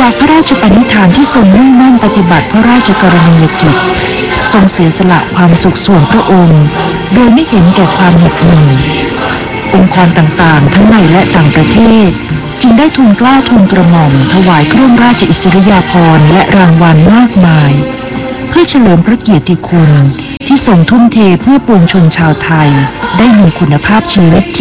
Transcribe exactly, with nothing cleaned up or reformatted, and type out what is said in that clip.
จากพระราชปณิธานที่ทรงมุ่งมั่นปฏิบัติพระราชกรณียกิจทรงเสียสละความสุขส่วนพระองค์โดยไม่เห็นแก่ความเหน็ดเหนื่อยองค์กรต่างๆทั้งในและต่างประเทศจึงได้ทูลเกล้าทูลกระหม่อมถวายเครื่องราชอิสริยาภรณ์และรางวัลมากมายเพื่อเฉลิมพระเกียรติคุณที่ทรงทุ่มเทเพื่อปวงชนชาวไทยได้มีคุณภาพชีวิตที่